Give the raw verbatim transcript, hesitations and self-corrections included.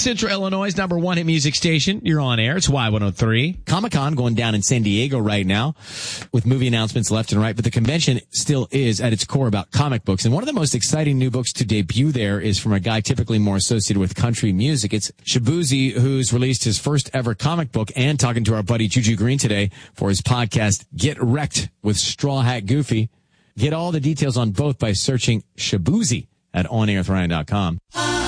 Central Illinois' number one hit music station. You're on air. It's Y one oh three. Comic-Con going down in San Diego right now with movie announcements left and right, but the convention still is at its core about comic books. And one of the most exciting new books to debut there is from a guy typically more associated with country music. It's Shaboozey, who's released his first ever comic book, and talking to our buddy Juju Green today for his podcast, Get Wrecked with Straw Hat Goofy. Get all the details on both by searching Shaboozey at on air with ryan dot com.